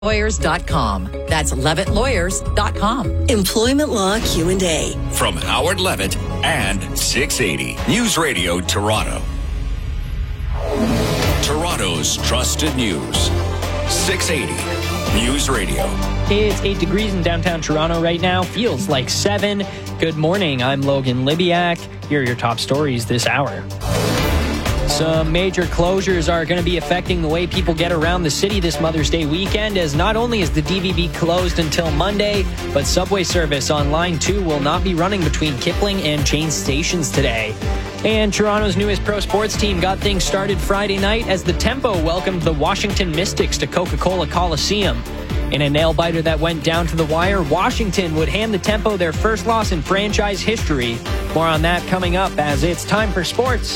Lawyers.com. That's LevittLawyers.com. Employment Law Q&A. From Howard Levitt and 680 News Radio Toronto. Toronto's trusted news. 680 News Radio. It's 8 degrees in downtown Toronto right now. Feels like 7. Good morning. I'm Logan Libiak. Here are your top stories this hour. Some major closures are going to be affecting the way people get around the city this Mother's Day weekend, as not only is the DVB closed until Monday, but subway service on Line 2 will not be running between Kipling and Jane stations today. And Toronto's newest pro sports team got things started Friday night as the Tempo welcomed the Washington Mystics to Coca-Cola Coliseum. In a nail-biter that went down to the wire, Washington would hand the Tempo their first loss in franchise history. More on that coming up as it's time for sports.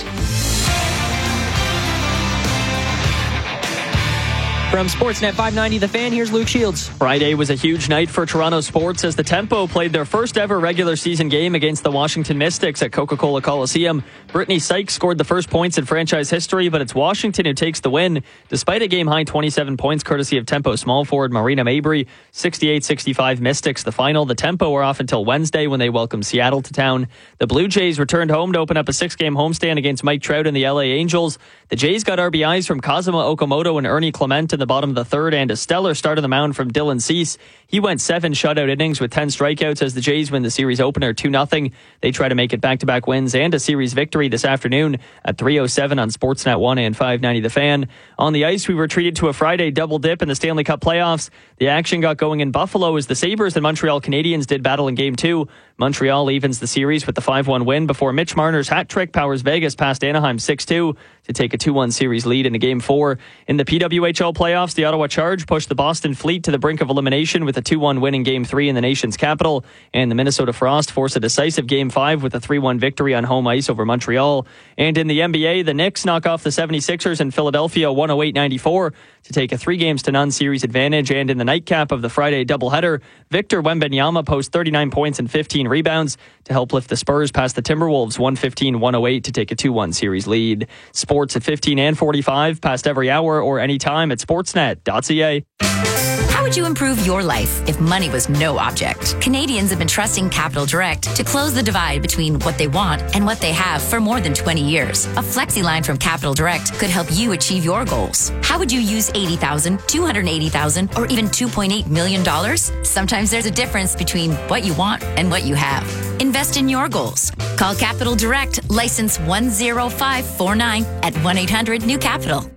From Sportsnet 590 The Fan, here's Luke Shields. Friday was a huge night for Toronto sports as the Tempo played their first ever regular season game against the Washington Mystics at Coca-Cola Coliseum. Brittany Sykes scored the first points in franchise history, but it's Washington who takes the win. Despite a game-high 27 points courtesy of Tempo small forward Marina Mabry, 68-65 Mystics the final. The Tempo are off until Wednesday when they welcome Seattle to town. The Blue Jays returned home to open up a 6-game homestand against Mike Trout and the LA Angels. The Jays got RBIs from Kazuma Okamoto and Ernie Clement in the bottom of the third, and a stellar start on the mound from Dylan Cease. He went 7 shutout innings with 10 strikeouts as the Jays win the series opener 2-0. They try to make it back-to-back wins and a series victory this afternoon at 3:07 on Sportsnet 1 and 590 The Fan. On the ice, we were treated to a Friday double dip in the Stanley Cup playoffs. The action got going in Buffalo as the Sabres and Montreal Canadiens did battle in Game 2. Montreal evens the series with the 5-1 win before Mitch Marner's hat trick powers Vegas past Anaheim 6-2 to take a 2-1 series lead into Game 4. In the PWHL playoffs, the Ottawa Charge pushed the Boston Fleet to the brink of elimination with a 2-1 win in Game 3 in the nation's capital, and the Minnesota Frost forced a decisive Game 5 with a 3-1 victory on home ice over Montreal. And in the NBA, the Knicks knock off the 76ers in Philadelphia 108-94 to take a 3-0 series advantage. And in the nightcap of the Friday doubleheader, Victor Wembanyama posts 39 points and 15 rebounds to help lift the Spurs past the Timberwolves 115-108 to take a 2-1 series lead. Sports at 15 and 45, past every hour or anytime at sportsnet.ca. How would you improve your life if money was no object? Canadians have been trusting Capital Direct to close the divide between what they want and what they have for more than 20 years. A FlexiLine from Capital Direct could help you achieve your goals. How would you use $80,000, $280,000, or even $2.8 million? Sometimes there's a difference between what you want and what you have. Invest in your goals. Call Capital Direct, license 10549 at 1-800-NEW-CAPITAL.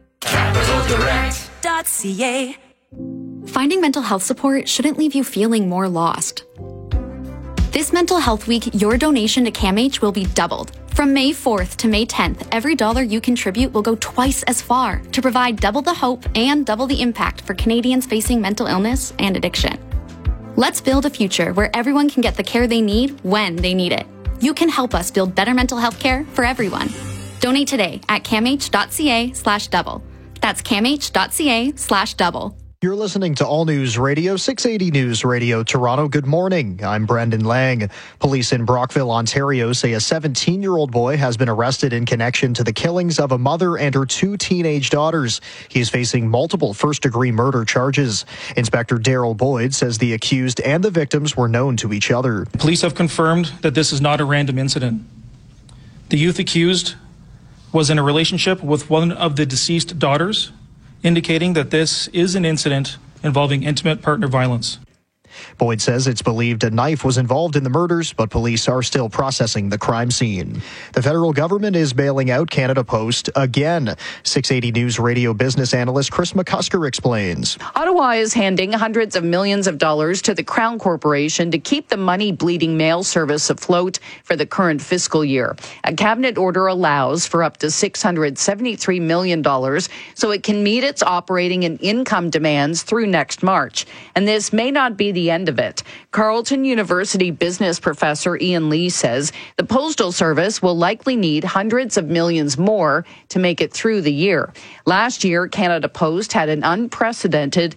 CapitalDirect.ca. Finding mental health support shouldn't leave you feeling more lost. This Mental Health Week, your donation to CAMH will be doubled. From May 4th to May 10th, every dollar you contribute will go twice as far to provide double the hope and double the impact for Canadians facing mental illness and addiction. Let's build a future where everyone can get the care they need when they need it. You can help us build better mental health care for everyone. Donate today at camh.ca/double. That's camh.ca/double. You're listening to All News Radio, 680 News Radio Toronto. Good morning. I'm Brendan Lang. Police in Brockville, Ontario say a 17-year-old boy has been arrested in connection to the killings of a mother and her 2 teenage daughters. He's facing multiple first-degree murder charges. Inspector Daryl Boyd says the accused and the victims were known to each other. Police have confirmed that this is not a random incident. The youth accused was in a relationship with one of the deceased daughters, indicating that this is an incident involving intimate partner violence. Boyd says it's believed a knife was involved in the murders, but police are still processing the crime scene. The federal government is bailing out Canada Post again. 680 News Radio business analyst Chris McCusker explains. Ottawa is handing hundreds of millions of dollars to the Crown Corporation to keep the money-bleeding mail service afloat for the current fiscal year. A cabinet order allows for up to $673 million so it can meet its operating and income demands through next March. And this may not be the the end of it. Carleton University business professor Ian Lee says the Postal Service will likely need hundreds of millions more to make it through the year. Last year, Canada Post had an unprecedented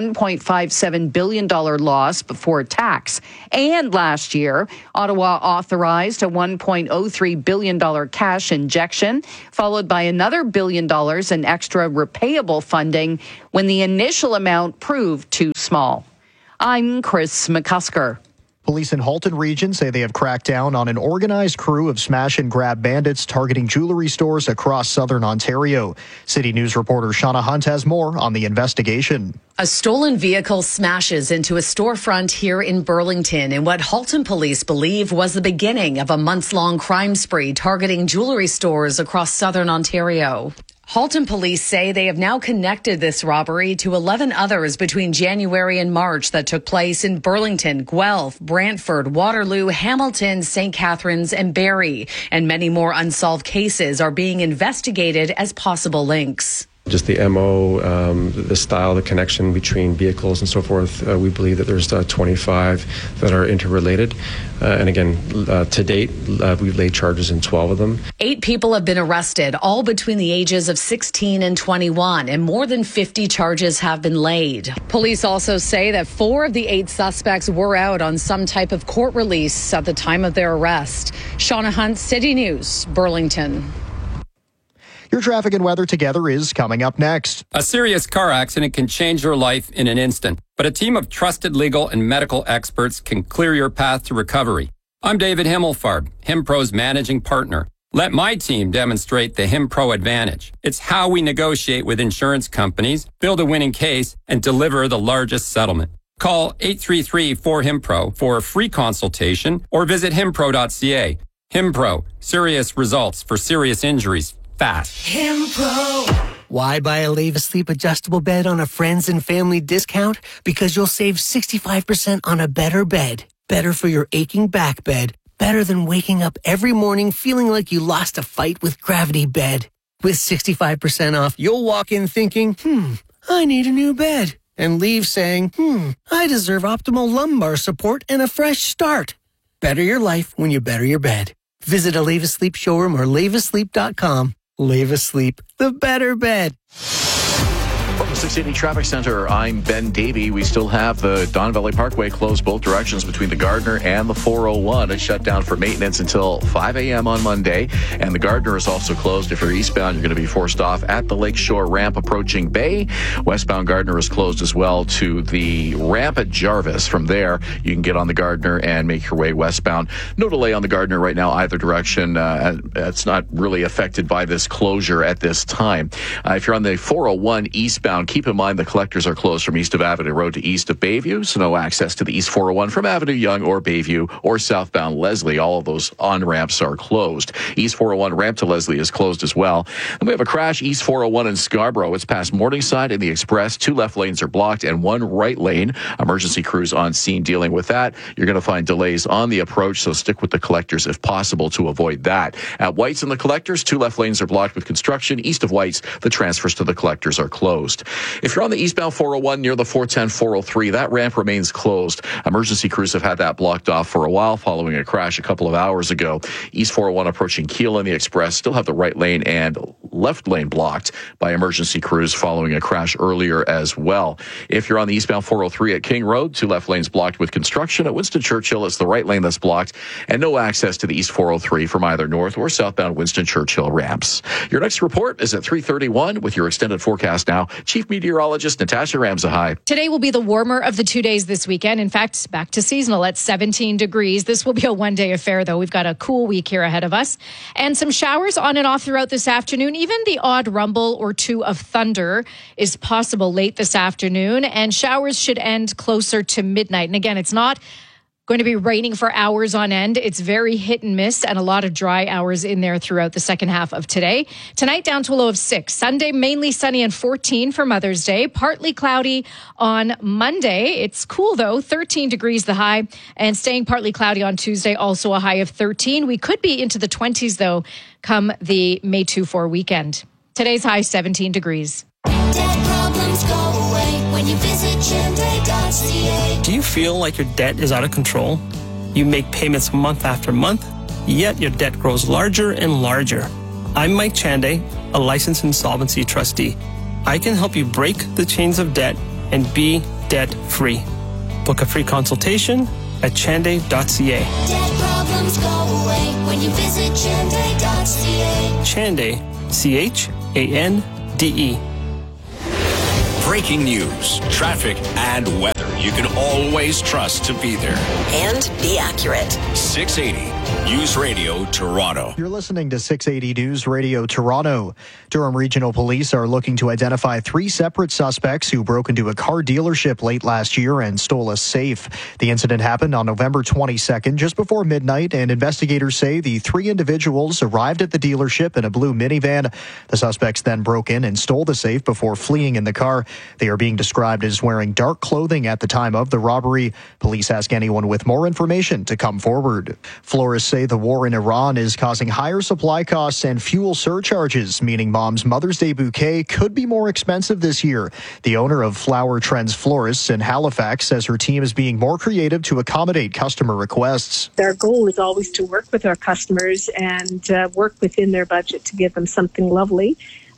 $1.57 billion loss before tax. And last year, Ottawa authorized a $1.03 billion cash injection, followed by another $1 billion in extra repayable funding when the initial amount proved too small. I'm Chris McCusker. Police in Halton Region say they have cracked down on an organized crew of smash-and-grab bandits targeting jewelry stores across southern Ontario. City News reporter Shauna Hunt has more on the investigation. A stolen vehicle smashes into a storefront here in Burlington in what Halton police believe was the beginning of a months-long crime spree targeting jewelry stores across southern Ontario. Halton police say they have now connected this robbery to 11 others between January and March that took place in Burlington, Guelph, Brantford, Waterloo, Hamilton, St. Catharines, and Barrie. And many more unsolved cases are being investigated as possible links. Just the MO, the style, the connection between vehicles and so forth, we believe that there's 25 that are interrelated. And again, to date, we've laid charges in 12 of them. 8 people have been arrested, all between the ages of 16 and 21, and more than 50 charges have been laid. Police also say that 4 of the 8 suspects were out on some type of court release at the time of their arrest. Shauna Hunt, City News, Burlington. Your traffic and weather together is coming up next. A serious car accident can change your life in an instant, but a team of trusted legal and medical experts can clear your path to recovery. I'm David Himmelfarb, HimPro's managing partner. Let my team demonstrate the HimPro advantage. It's how we negotiate with insurance companies, build a winning case, and deliver the largest settlement. Call 833-4HIMPRO for a free consultation or visit himpro.ca. HimPro, serious results for serious injuries. Fast. HimPro. Why buy a Leave Asleep adjustable bed on a friends and family discount? Because you'll save 65% on a better bed. Better for your aching back bed. Better than waking up every morning feeling like you lost a fight with Gravity Bed. With 65% off, you'll walk in thinking, I need a new bed. And leave saying, I deserve optimal lumbar support and a fresh start. Better your life when you better your bed. Visit a Leave Asleep showroom or leaveasleep.com. Leave Asleep, the better bed. From the 680 Traffic Center, I'm Ben Davey. We still have the Don Valley Parkway closed both directions between the Gardner and the 401. It's shut down for maintenance until 5 a.m. on Monday. And the Gardner is also closed. If you're eastbound, you're going to be forced off at the Lakeshore ramp approaching Bay. Westbound Gardner is closed as well to the ramp at Jarvis. From there, you can get on the Gardner and make your way westbound. No delay on the Gardner right now, either direction. It's not really affected by this closure at this time. If you're on the 401 eastbound, keep in mind the collectors are closed from east of Avenue Road to east of Bayview, so no access to the East 401 from Avenue Yonge or Bayview or southbound Leslie. All of those on-ramps are closed. East 401 ramp to Leslie is closed as well. And we have a crash East 401 in Scarborough. It's past Morningside in the Express. 2 left lanes are blocked and 1 right lane. Emergency crews on scene dealing with that. You're going to find delays on the approach, so stick with the collectors if possible to avoid that. At White's and the collectors, 2 left lanes are blocked with construction. East of White's, the transfers to the collectors are closed. If you're on the eastbound 401 near the 410-403, that ramp remains closed. Emergency crews have had that blocked off for a while following a crash a couple of hours ago. East 401 approaching Keele in the Express still have the right lane and left lane blocked by emergency crews following a crash earlier as well. If you're on the eastbound 403 at King Road, 2 left lanes blocked with construction. At Winston Churchill, it's the right lane that's blocked and no access to the East 403 from either north or southbound Winston Churchill ramps. Your next report is at 3:31 with your extended forecast now. Chief Meteorologist Natasha Ramsahai. Today will be the warmer of the 2 days this weekend. In fact, back to seasonal at 17 degrees. This will be a one-day affair, though. We've got a cool week here ahead of us. And some showers on and off throughout this afternoon. Even the odd rumble or 2 of thunder is possible late this afternoon. And showers should end closer to midnight. And again, it's not going to be raining for hours on end. It's very hit and miss and a lot of dry hours in there throughout the second half of today. Tonight down to a low of 6. Sunday, mainly sunny and 14 for Mother's Day. Partly cloudy on Monday. It's cool though, 13 degrees the high, and staying partly cloudy on Tuesday, also a high of 13. We could be into the 20s though come the May 2-4 weekend. Today's high 17 degrees. Dead problems go away. when you visit Chande.ca. Do you feel like your debt is out of control? You make payments month after month, yet your debt grows larger and larger. I'm Mike Chande, a licensed insolvency trustee. I can help you break the chains of debt and be debt-free. Book a free consultation at chande.ca. Debt problems go away when you visit Chande.ca. Chande, C-H-A-N-D-E. Breaking news, traffic, and weather you can always trust to be there. And be accurate. 680 News Radio Toronto. You're listening to 680 News Radio Toronto. Durham Regional Police are looking to identify 3 separate suspects who broke into a car dealership late last year and stole a safe. The incident happened on November 22nd, just before midnight, and investigators say the 3 individuals arrived at the dealership in a blue minivan. The suspects then broke in and stole the safe before fleeing in the car. They are being described as wearing dark clothing at the time of the robbery. Police ask anyone with more information to come forward. Florists say the war in Iran is causing higher supply costs and fuel surcharges, meaning Mom's Mother's Day bouquet could be more expensive this year. The owner of Flower Trends Florists in Halifax says her team is being more creative to accommodate customer requests. Our goal is always to work with our customers and work within their budget to give them something lovely.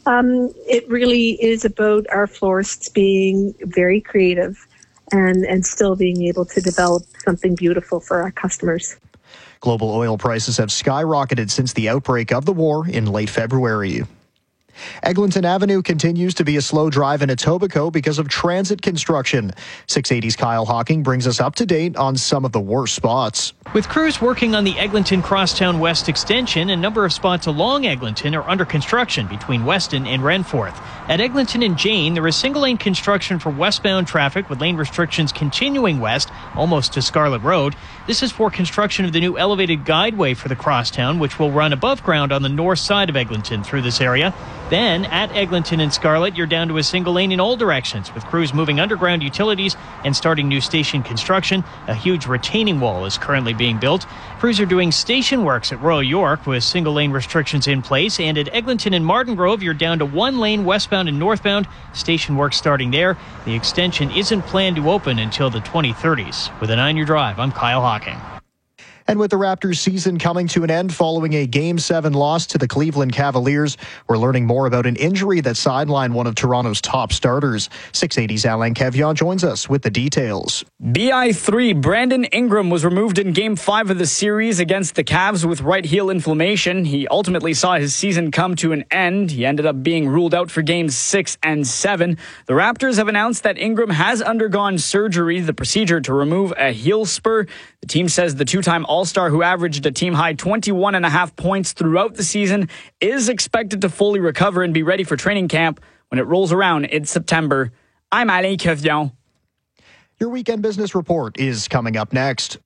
It really is about our florists being very creative and still being able to develop something beautiful for our customers. Global oil prices have skyrocketed since the outbreak of the war in late February. Eglinton Avenue continues to be a slow drive in Etobicoke because of transit construction. 680's Kyle Hawking brings us up to date on some of the worst spots. With crews working on the Eglinton Crosstown West extension, a number of spots along Eglinton are under construction between Weston and Renforth. At Eglinton and Jane, there is single-lane construction for westbound traffic with lane restrictions continuing west, almost to Scarlett Road. This is for construction of the new elevated guideway for the Crosstown, which will run above ground on the north side of Eglinton through this area. Then, at Eglinton and Scarlett, you're down to a single lane in all directions, with crews moving underground utilities and starting new station construction. A huge retaining wall is currently being built. Crews are doing station works at Royal York with single lane restrictions in place. And at Eglinton and Martin Grove, you're down to 1 lane westbound and northbound. Station work starting there. The extension isn't planned to open until the 2030s. With a 9-year drive, I'm Kyle Hawking. And with the Raptors season coming to an end following a Game 7 loss to the Cleveland Cavaliers, we're learning more about an injury that sidelined one of Toronto's top starters. 680's Alain Kevion joins us with the details. BI3 Brandon Ingram was removed in Game 5 of the series against the Cavs with right heel inflammation. He ultimately saw his season come to an end. He ended up being ruled out for Games 6 and 7. The Raptors have announced that Ingram has undergone surgery, the procedure to remove a heel spur. The team says the two-time All-Star who averaged a team-high 21.5 points throughout the season is expected to fully recover and be ready for training camp when it rolls around in September. I'm Alain Kevion. Your weekend business report is coming up next.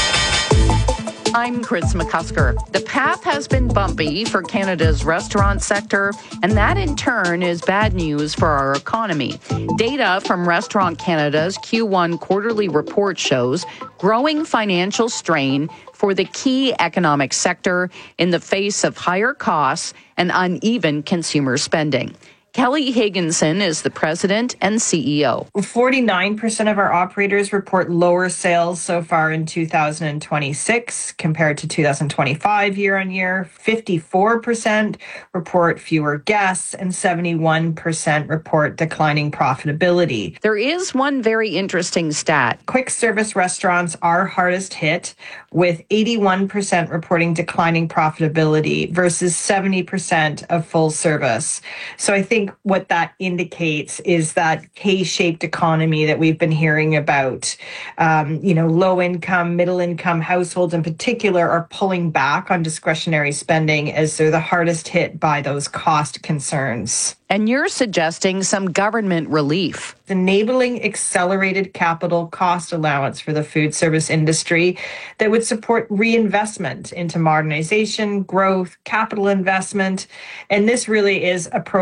I'm Chris McCusker. The path has been bumpy for Canada's restaurant sector, and that in turn is bad news for our economy. Data from Restaurant Canada's Q1 quarterly report shows growing financial strain for the key economic sector in the face of higher costs and uneven consumer spending. Kelly Higginson is the president and CEO. 49% of our operators report lower sales so far in 2026 compared to 2025 year on year. 54% report fewer guests and 71% report declining profitability. There is one very interesting stat. Quick service restaurants are hardest hit, with 81% reporting declining profitability versus 70% of full service. So I think what that indicates is that K-shaped economy that we've been hearing about. Low income, middle income households in particular are pulling back on discretionary spending as they're the hardest hit by those cost concerns. And you're suggesting some government relief. Enabling accelerated capital cost allowance for the food service industry that would support reinvestment into modernization, growth, capital investment. And this really is a program that they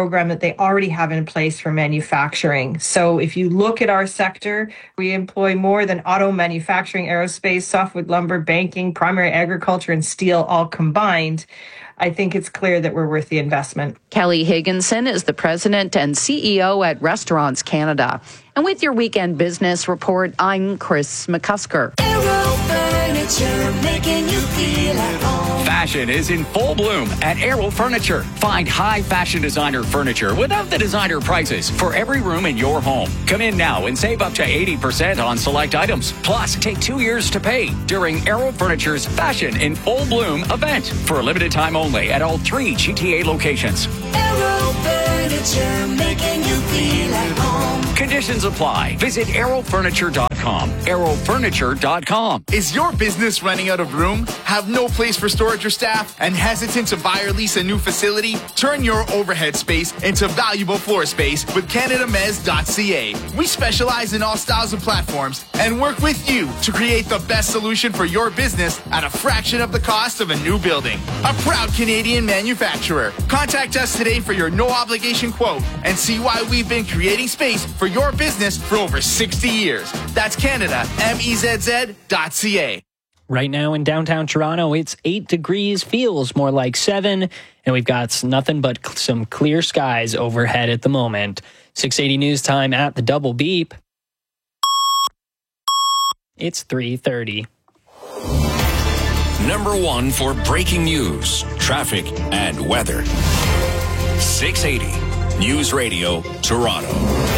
they already have in place for manufacturing. So if you look at our sector, we employ more than auto manufacturing, aerospace, softwood lumber, banking, primary agriculture, and steel all combined. I think it's clear that we're worth the investment. Kelly Higginson is the president and CEO at Restaurants Canada. And with your weekend business report, I'm Chris McCusker. Aero Furniture, making you feel at home. Fashion is in full bloom at Aero Furniture. Find high fashion designer furniture without the designer prices for every room in your home. Come in now and save up to 80% on select items. Plus, take 2 years to pay during Aero Furniture's Fashion in Full Bloom event for a limited time only at all 3 GTA locations. Aero Furniture, making you feel at home. Conditions apply. Visit aerofurniture.com. aerofurniture.com. Is your business running out of room? Have no place for storage or staff? And hesitant to buy or lease a new facility? Turn your overhead space into valuable floor space with CanadaMez.ca. We specialize in all styles of platforms and work with you to create the best solution for your business at a fraction of the cost of a new building. A proud Canadian manufacturer. Contact us today for your no-obligation quote and see why we've been creating space for your business for over 60 years. That's CanadaMezz.ca. Right now in downtown Toronto, it's 8 degrees, feels more like 7, and we've got nothing but some clear skies overhead at the moment. 6:80 news time at the double beep. It's 3:30. Number 1 for breaking news, traffic, and weather. 680 News Radio Toronto.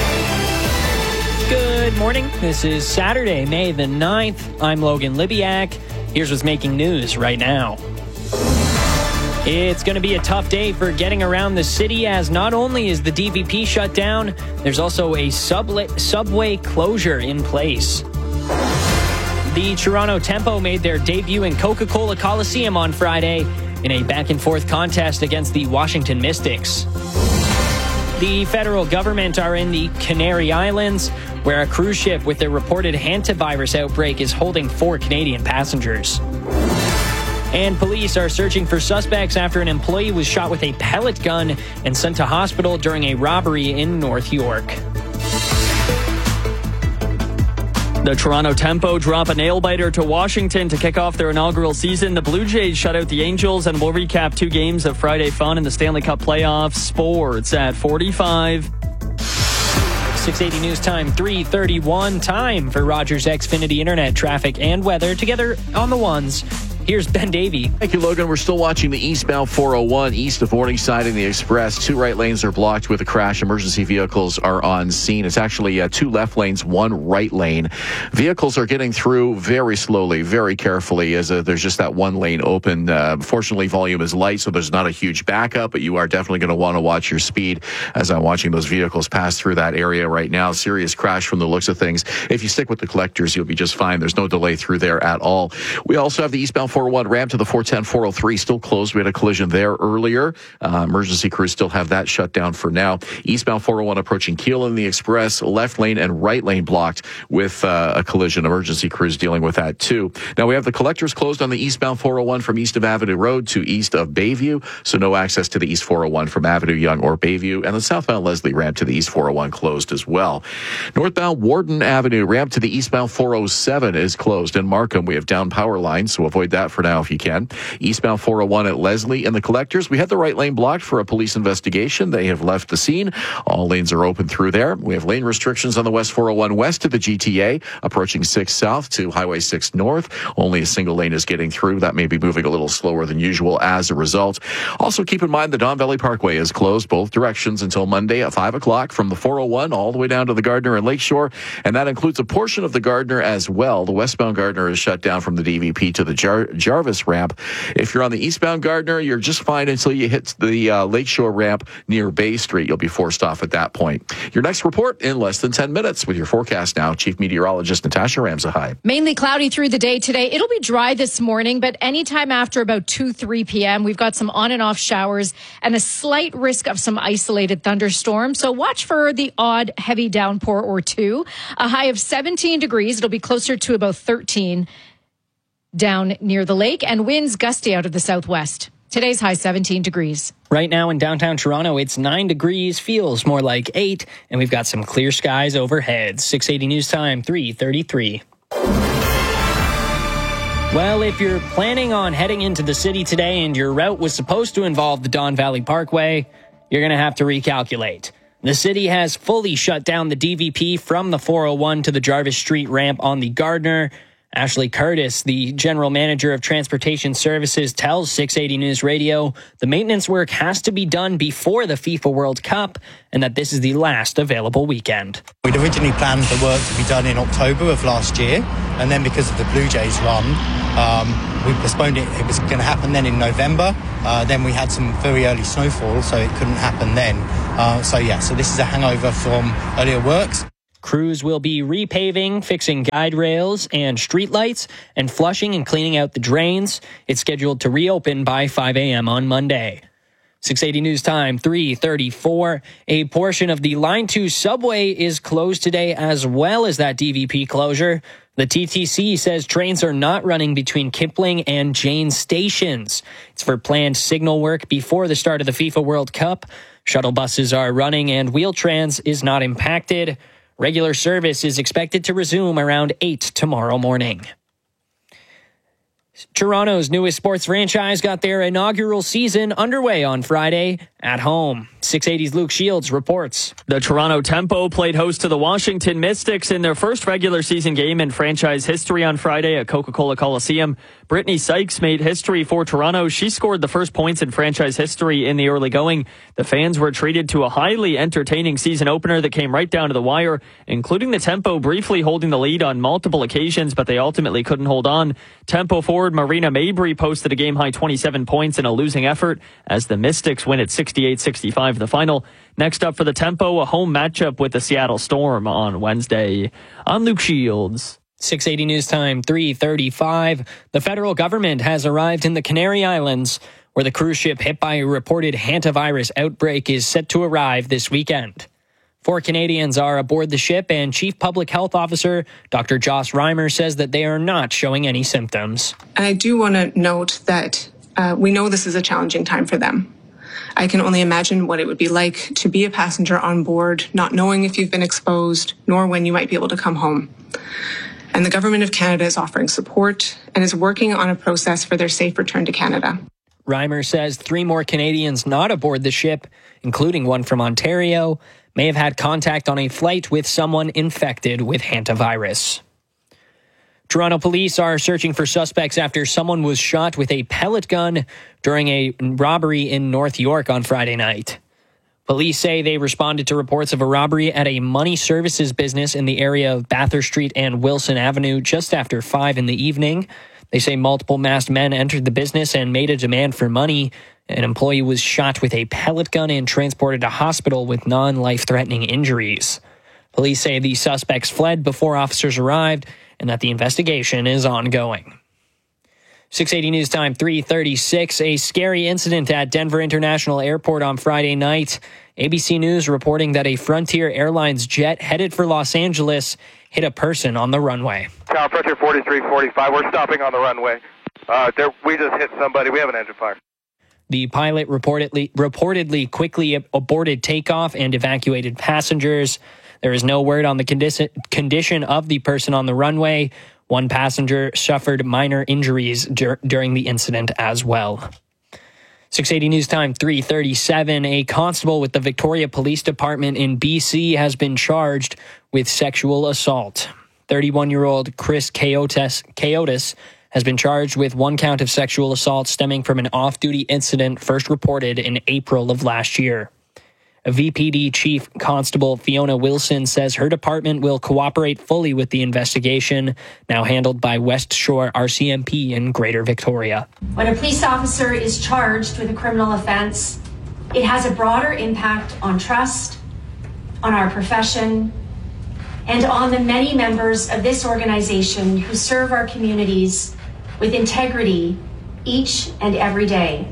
Good morning. This is Saturday, May the 9th. I'm Logan Libiak. Here's what's making news right now. It's going to be a tough day for getting around the city, as not only is the DVP shut down, there's also a subway closure in place. The Toronto Tempo made their debut in Coca-Cola Coliseum on Friday in a back-and-forth contest against the Washington Mystics. The federal government are in the Canary Islands, where a cruise ship with a reported hantavirus outbreak is holding 4 Canadian passengers. And police are searching for suspects after an employee was shot with a pellet gun and sent to hospital during a robbery in North York. The Toronto Tempo drop a nail-biter to Washington to kick off their inaugural season. The Blue Jays shut out the Angels, and we'll recap 2 games of Friday fun in the Stanley Cup playoffs. Sports at 45. 680 news time, 3:31. Time for Rogers Xfinity Internet traffic and weather together on the ones. Here's Ben Davey. Thank you, Logan. We're still watching the eastbound 401 east of Morningside in the Express. 2 right lanes are blocked with a crash. Emergency vehicles are on scene. It's actually 2 left lanes, 1 right lane. Vehicles are getting through very slowly, very carefully, as there's just that 1 lane open. Fortunately, volume is light, so there's not a huge backup, but you are definitely going to want to watch your speed as I'm watching those vehicles pass through that area right now. Serious crash from the looks of things. If you stick with the collectors, you'll be just fine. There's no delay through there at all. We also have the eastbound 401 ramp to the 410-403 still closed. We had a collision there earlier. Emergency crews still have that shut down for now. Eastbound 401 approaching Keele in the Express, left lane and right lane blocked with a collision. Emergency crews dealing with that too. Now we have the collectors closed on the eastbound 401 from east of Avenue Road to east of Bayview, so no access to the east 401 from Avenue Yonge or Bayview, and the southbound Leslie ramp to the east 401 closed as well. Northbound Warden Avenue ramp to the eastbound 407 is closed. In Markham, we have down power lines, so avoid that for now if you can. Eastbound 401 at Leslie and the collectors. We had the right lane blocked for a police investigation. They have left the scene. All lanes are open through there. We have lane restrictions on the West 401 west to the GTA, approaching 6 south to Highway 6 north. Only a single lane is getting through. That may be moving a little slower than usual as a result. Also keep in mind the Don Valley Parkway is closed both directions until Monday at 5 o'clock from the 401 all the way down to the Gardner and Lakeshore, and that includes a portion of the Gardner as well. The westbound Gardner is shut down from the DVP to the Jarvis ramp. If you're on the eastbound Gardner, you're just fine until you hit the Lakeshore ramp near Bay Street. You'll be forced off at that point. Your next report in less than 10 minutes with your forecast now. Chief Meteorologist Natasha Ramsahai. Mainly cloudy through the day today. It'll be dry this morning, but anytime after about 2-3 p.m., we've got some on and off showers and a slight risk of some isolated thunderstorms. So watch for the odd heavy downpour or 2. A high of 17 degrees. It'll be closer to about 13 down near the lake, and winds gusty out of the southwest. Today's high 17 degrees. Right now in downtown Toronto, it's 9 degrees, feels more like 8, and we've got some clear skies overhead. 680 News Time, 3:33. Well, if you're planning on heading into the city today and your route was supposed to involve the Don Valley Parkway, you're going to have to recalculate. The city has fully shut down the DVP from the 401 to the Jarvis Street ramp on the Gardner. Ashley Curtis, the general manager of Transportation Services, tells 680 News Radio the maintenance work has to be done before the FIFA World Cup and that this is the last available weekend. We'd originally planned the work to be done in October of last year, and then because of the Blue Jays run, we postponed it. It was going to happen then in November. Then we had some very early snowfall, so it couldn't happen then. So this is a hangover from earlier works. Crews will be repaving, fixing guide rails and streetlights, and flushing and cleaning out the drains. It's scheduled to reopen by 5 a.m. on Monday. 680 News Time, 3:34. A portion of the Line 2 subway is closed today as well as that DVP closure. The TTC says trains are not running between Kipling and Jane stations. It's for planned signal work before the start of the FIFA World Cup. Shuttle buses are running and Wheel-Trans is not impacted. Regular service is expected to resume around 8 tomorrow morning. Toronto's newest sports franchise got their inaugural season underway on Friday at home. 680's Luke Shields reports. The Toronto Tempo played host to the Washington Mystics in their first regular season game in franchise history on Friday at Coca-Cola Coliseum. Brittany Sykes made history for Toronto. She scored the first points in franchise history in the early going. The fans were treated to a highly entertaining season opener that came right down to the wire, including the Tempo briefly holding the lead on multiple occasions, but they ultimately couldn't hold on. Tempo forward Marina Mabry posted a game-high 27 points in a losing effort as the Mystics win at 68-65 the final. Next up for the Tempo, a home matchup with the Seattle Storm on Wednesday. I'm Luke Shields. 680 News Time, 3:35. The federal government has arrived in the Canary Islands, where the cruise ship hit by a reported hantavirus outbreak is set to arrive this weekend. 4 Canadians are aboard the ship, and Chief Public Health Officer Dr. Joss Reimer says that they are not showing any symptoms. And I do want to note that we know this is a challenging time for them. I can only imagine what it would be like to be a passenger on board, not knowing if you've been exposed, nor when you might be able to come home. And the Government of Canada is offering support and is working on a process for their safe return to Canada. Reimer says 3 more Canadians not aboard the ship, including one from Ontario, may have had contact on a flight with someone infected with hantavirus. Toronto police are searching for suspects after someone was shot with a pellet gun during a robbery in North York on Friday night. Police say they responded to reports of a robbery at a money services business in the area of Bathurst Street and Wilson Avenue just after 5 in the evening. They say multiple masked men entered the business and made a demand for money. An employee was shot with a pellet gun and transported to hospital with non-life-threatening injuries. Police say the suspects fled before officers arrived and that the investigation is ongoing. 680 News Time, 3:36. A scary incident at Denver International Airport on Friday night. ABC News reporting that a Frontier Airlines jet headed for Los Angeles hit a person on the runway. Tower Frontier 4345, we're stopping on the runway. We just hit somebody. We have an engine fire. The pilot reportedly quickly aborted takeoff and evacuated passengers. There is no word on the condition of the person on the runway. One passenger suffered minor injuries during the incident as well. 680 News Time, 3:37. A constable with the Victoria Police Department in BC has been charged with sexual assault. 31-year-old Chris Coyotes has been charged with 1 count of sexual assault stemming from an off-duty incident first reported in April of last year. A VPD Chief Constable Fiona Wilson says her department will cooperate fully with the investigation, now handled by West Shore RCMP in Greater Victoria. When a police officer is charged with a criminal offense, it has a broader impact on trust, on our profession, and on the many members of this organization who serve our communities with integrity each and every day.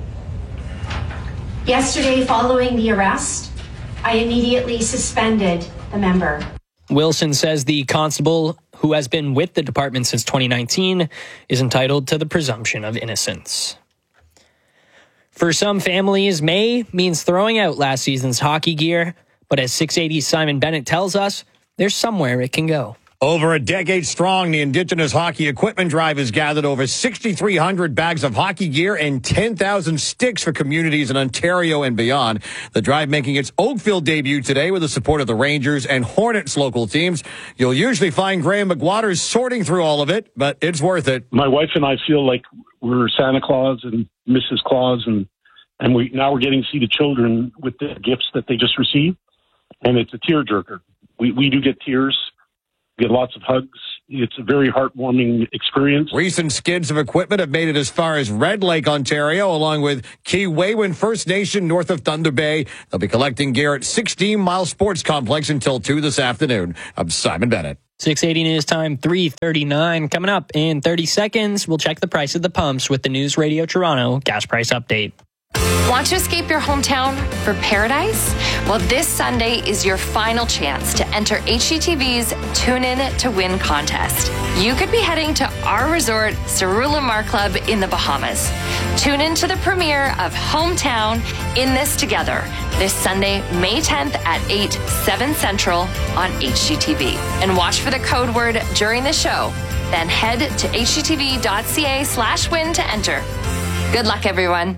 Yesterday, following the arrest, I immediately suspended the member. Wilson says the constable, who has been with the department since 2019, is entitled to the presumption of innocence. For some families, May means throwing out last season's hockey gear. But as 680's Simon Bennett tells us, there's somewhere it can go. Over a decade strong, the Indigenous Hockey Equipment Drive has gathered over 6,300 bags of hockey gear and 10,000 sticks for communities in Ontario and beyond. The drive making its Oakville debut today with the support of the Rangers and Hornets local teams. You'll usually find Graham McWaters sorting through all of it, but it's worth it. My wife and I feel like we're Santa Claus and Mrs. Claus, and we're getting to see the children with the gifts that they just received, and it's a tearjerker. We do get tears. Get lots of hugs. It's a very heartwarming experience. Recent skids of equipment have made it as far as Red Lake, Ontario, along with Kee-Waywin First Nation north of Thunder Bay. They'll be collecting gear at 16 Mile Sports Complex until 2 this afternoon. I'm Simon Bennett. 680 News Time, 3:39. Coming up in 30 seconds, we'll check the price of the pumps with the News Radio Toronto gas price update. Want to escape your hometown for paradise? Well, this Sunday is your final chance to enter HGTV's Tune In to Win contest. You could be heading to our resort, Cerullimar Club in the Bahamas. Tune in to the premiere of Hometown In This Together this Sunday, May 10th at 8, 7 Central on HGTV. And watch for the code word during the show. Then head to hgtv.ca/win to enter. Good luck, everyone.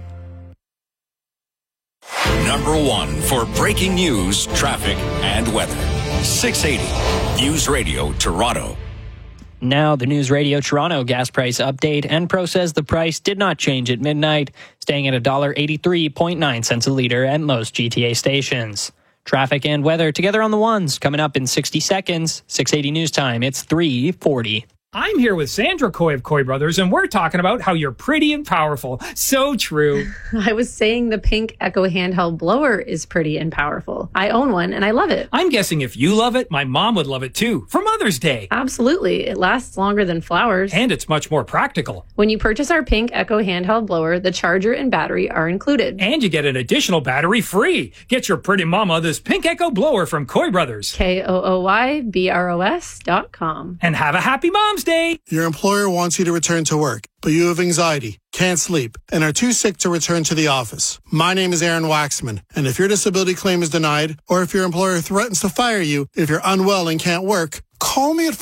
Number 1 for breaking news, traffic, and weather. 680 News Radio Toronto. Now the News Radio Toronto gas price update. Enpro says the price did not change at midnight, staying at $1.83.9 a litre at most GTA stations. Traffic and weather together on the ones coming up in 60 seconds. 680 News Time. It's 3:40. I'm here with Sandra Coy of Coy Brothers, and we're talking about how you're pretty and powerful. So true. I was saying the pink Echo handheld blower is pretty and powerful. I own one, and I love it. I'm guessing if you love it, my mom would love it too, for Mother's Day. Absolutely. It lasts longer than flowers. And it's much more practical. When you purchase our pink Echo handheld blower, the charger and battery are included. And you get an additional battery free. Get your pretty mama this pink Echo blower from Coy Brothers. KOOYBROS.com. And have a happy Mom's Day. Your employer wants you to return to work, but you have anxiety, can't sleep, and are too sick to return to the office. My name is Aaron Waxman, and if your disability claim is denied, or if your employer threatens to fire you if you're unwell and can't work, call me at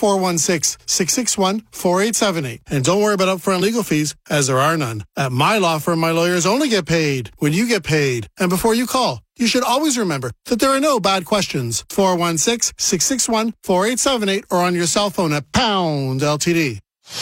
416-661-4878. And don't worry about upfront legal fees, as there are none. At my law firm, my lawyers only get paid when you get paid. And before you call, you should always remember that there are no bad questions. 416-661-4878 or on your cell phone at pound LTD.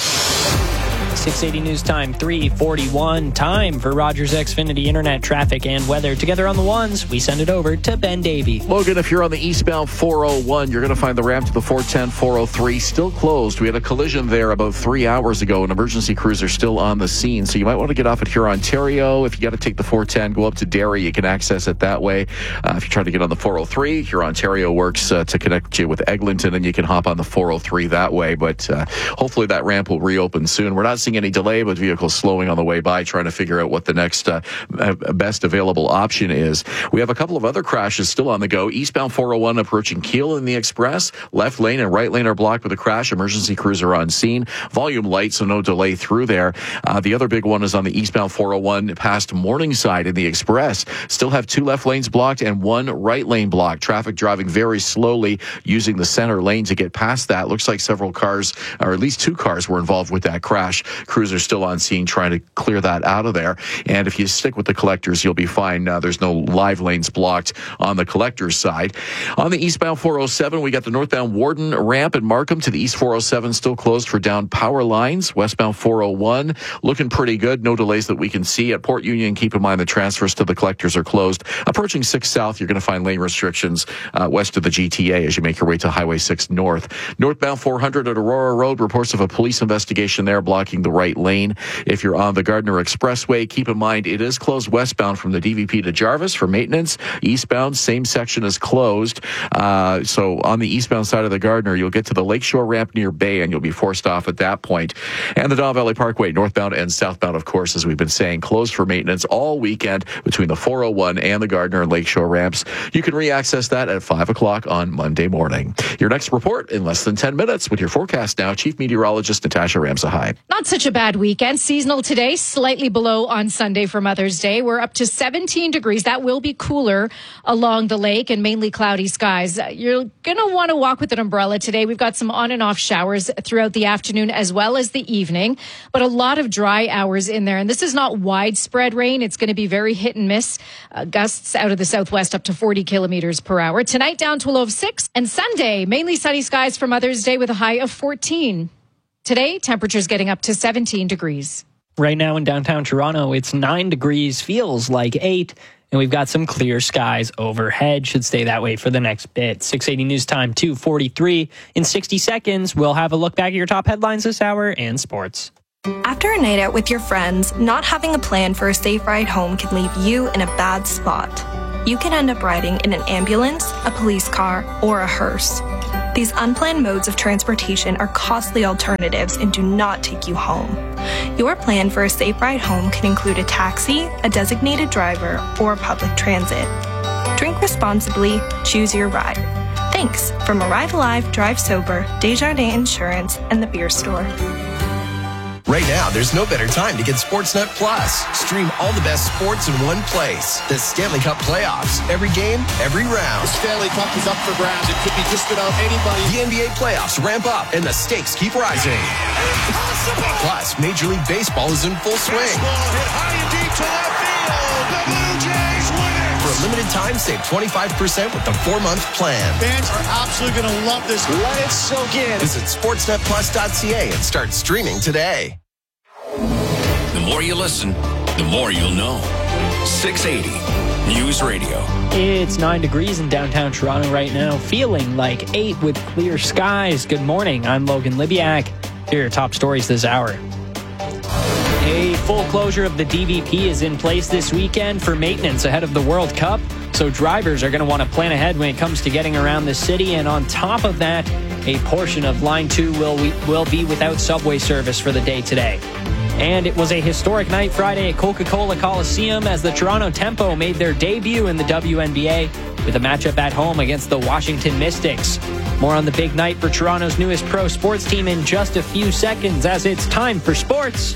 680 News Time, 3:41. Time for Rogers Xfinity Internet traffic and weather. Together on the ones, we send it over to Ben Davey. Logan, if you're on the eastbound 401, you're going to find the ramp to the 410, 403 still closed. We had a collision there about 3 hours ago. An emergency cruiser still on the scene, so you might want to get off at Huron, Ontario. If you got to take the 410, go up to Derry. You can access it that way. If you try to get on the 403, Huron, Ontario works to connect you with Eglinton, and you can hop on the 403 that way. But hopefully that ramp will reopen soon. We're not seeing any delay, but vehicles slowing on the way by, trying to figure out what the next best available option is. We have a couple of other crashes still on the go. Eastbound 401 approaching Keele in the Express. Left lane and right lane are blocked with a crash. Emergency cruiser on scene. Volume light, so no delay through there. The other big one is on the eastbound 401 past Morningside in the Express. Still have 2 left lanes blocked and 1 right lane blocked. Traffic driving very slowly using the center lane to get past that. Looks like several cars, or at least 2 cars, were involved with that crash. Cruiser still on scene trying to clear that out of there. And if you stick with the collectors, you'll be fine. There's no live lanes blocked on the collector's side. On the eastbound 407, we got the northbound Warden ramp in Markham to the east 407 still closed for down power lines. Westbound 401 looking pretty good. No delays that we can see. At Port Union, keep in mind the transfers to the collectors are closed. Approaching 6 South, you're going to find lane restrictions west of the GTA as you make your way to Highway 6 North. Northbound 400 at Aurora Road, reports of a police investigation there blocking the right lane. If you're on the Gardner Expressway, keep in mind it is closed westbound from the DVP to Jarvis for maintenance. Eastbound, same section is closed. So on the eastbound side of the Gardner, you'll get to the Lakeshore ramp near Bay and you'll be forced off at that point. And the Don Valley Parkway, northbound and southbound, of course, as we've been saying, closed for maintenance all weekend between the 401 and the Gardner and Lakeshore ramps. You can re-access that at 5 o'clock on Monday morning. Your next report in less than 10 minutes with your forecast now, Chief Meteorologist Natasha Ramsahai. Not so such a bad weekend. Seasonal today, slightly below on Sunday for Mother's Day. We're up to 17 degrees. That will be cooler along the lake and mainly cloudy skies. You're going to want to walk with an umbrella today. We've got some on and off showers throughout the afternoon as well as the evening, but a lot of dry hours in there. And this is not widespread rain. It's going to be very hit and miss. Gusts out of the southwest up to 40 kilometers per hour. Tonight down to a low of 6. And Sunday, mainly sunny skies for Mother's Day with a high of 14. Today, temperatures getting up to 17 degrees. Right now in downtown Toronto, it's 9 degrees, feels like 8, and we've got some clear skies overhead. Should stay that way for the next bit. 680 news time, 2:43. In 60 seconds, we'll have a look back at your top headlines this hour and sports. After a night out with your friends, not having a plan for a safe ride home can leave you in a bad spot. You can end up riding in an ambulance, a police car, or a hearse. These unplanned modes of transportation are costly alternatives and do not take you home. Your plan for a safe ride home can include a taxi, a designated driver, or public transit. Drink responsibly, choose your ride. Thanks from Arrive Alive, Drive Sober, Desjardins Insurance, and the Beer Store. Right now, there's no better time to get Sportsnet Plus. Stream all the best sports in one place. The Stanley Cup playoffs. Every game, every round. The Stanley Cup is up for grabs. It could be just about anybody. The NBA playoffs ramp up and the stakes keep rising. Impossible! Plus, Major League Baseball is in full swing. Baseball hit high and deep to left field. The Blue Jays win it. For a limited time, save 25% with the 4-month plan. Fans are absolutely going to love this. Let it soak in. Visit sportsnetplus.ca and start streaming today. The more you listen, the more you'll know. 680 News Radio. It's 9 degrees in downtown Toronto right now, feeling like 8 with clear skies. Good morning. I'm Logan Libiak. Here are your top stories this hour. A full closure of the DVP is in place this weekend for maintenance ahead of the World Cup. So drivers are going to want to plan ahead when it comes to getting around the city. And on top of that, a portion of Line 2 will be without subway service for the day today. And it was a historic night Friday at Coca-Cola Coliseum as the Toronto Tempo made their debut in the WNBA with a matchup at home against the Washington Mystics. More on the big night for Toronto's newest pro sports team in just a few seconds as it's time for sports.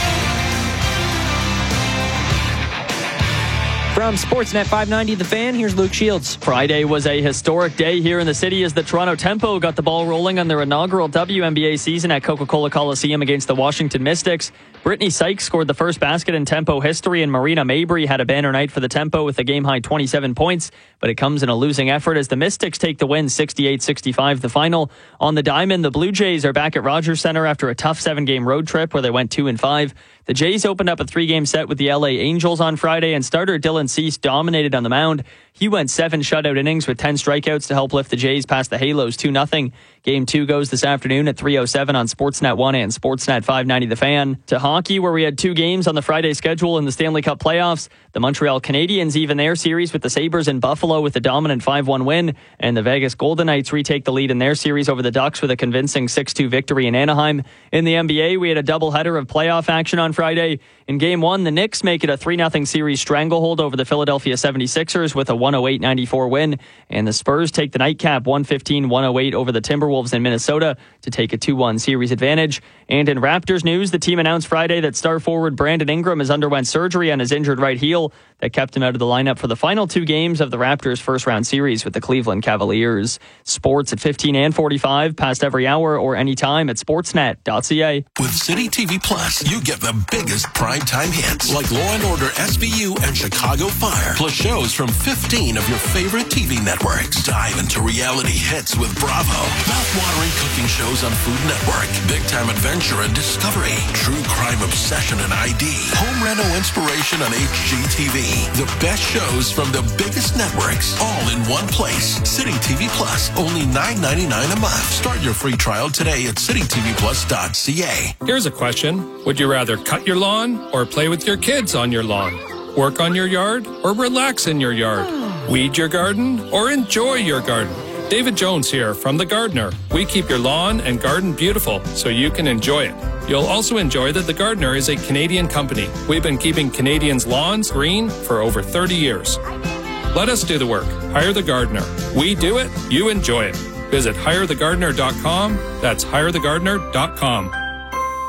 From Sportsnet 590 The Fan, here's Luke Shields. Friday was a historic day here in the city as the Toronto Tempo got the ball rolling on their inaugural WNBA season at Coca-Cola Coliseum against the Washington Mystics. Brittany Sykes scored the first basket in Tempo history, and Marina Mabry had a banner night for the Tempo with a game-high 27 points. But it comes in a losing effort as the Mystics take the win 68-65 the final. On the diamond, the Blue Jays are back at Rogers Center after a tough 7-game road trip where they went 2-5. The Jays opened up a 3-game set with the LA Angels on Friday, and starter Dylan Cease dominated on the mound. He went 7 shutout innings with 10 strikeouts to help lift the Jays past the Halos 2-0. Game 2 goes this afternoon at 3:07 on Sportsnet 1 and Sportsnet 590 The Fan. To hockey, where we had 2 games on the Friday schedule in the Stanley Cup playoffs. The Montreal Canadiens even their series with the Sabres in Buffalo with a dominant 5-1 win, and the Vegas Golden Knights retake the lead in their series over the Ducks with a convincing 6-2 victory in Anaheim. In the NBA, we had a doubleheader of playoff action on Friday. In Game 1, the Knicks make it a 3-0 series stranglehold over the Philadelphia 76ers with a 108-94 win, and the Spurs take the nightcap 115-108 over the Timberwolves in Minnesota to take a 2-1 series advantage. And in Raptors news, the team announced Friday that star forward Brandon Ingram has underwent surgery on his injured right heel that kept him out of the lineup for the final 2 games of the Raptors' first-round series with the Cleveland Cavaliers. Sports at 15 and 45, past every hour or anytime at sportsnet.ca. With City TV Plus, you get the biggest primetime hits like Law & Order SVU and Chicago Fire, plus shows from 15 of your favorite TV networks. Dive into reality hits with Bravo, mouth-watering cooking shows on Food Network, big-time adventure and discovery, true crime obsession and ID, home reno inspiration on HGTV. The best shows from the biggest networks, all in one place. City TV Plus, only $9.99 a month. Start your free trial today at citytvplus.ca. Here's a question. Would you rather cut your lawn or play with your kids on your lawn? Work on your yard or relax in your yard? Weed your garden or enjoy your garden? David Jones here from The Gardener. We keep your lawn and garden beautiful so you can enjoy it. You'll also enjoy that The Gardener is a Canadian company. We've been keeping Canadians' lawns green for over 30 years. Let us do the work. Hire The Gardener. We do it, you enjoy it. Visit hirethegardener.com. That's hirethegardener.com.